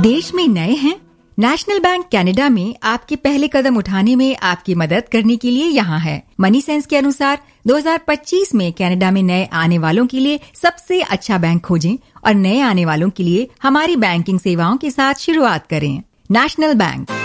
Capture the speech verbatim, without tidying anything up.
देश में नए हैं? नेशनल बैंक कनाडा में आपके पहले कदम उठाने में आपकी मदद करने के लिए यहाँ है। मनी सेंस के अनुसार दो हज़ार पच्चीस में कनाडा में नए आने वालों के लिए सबसे अच्छा बैंक खोजें और नए आने वालों के लिए हमारी बैंकिंग सेवाओं के साथ शुरुआत करें। National bank.